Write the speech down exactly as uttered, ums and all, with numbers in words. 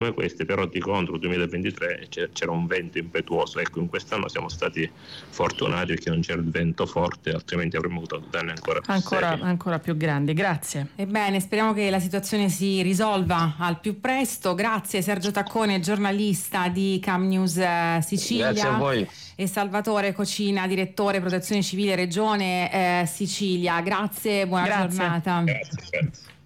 come queste, però di contro duemilaventitré c'era un vento impetuoso. Ecco, in quest'anno siamo stati fortunati perché non c'era il vento forte, altrimenti avremmo avuto danni ancora più ancora, seri. ancora più grandi. Grazie. Ebbene, speriamo che la situazione si risolva al più presto. Grazie Sergio Taccone, giornalista di Cam News eh, Sicilia. Grazie a voi. E Salvatore Cocina, direttore Protezione Civile Regione eh, Sicilia. Grazie, buona Grazie. giornata. Grazie, grazie.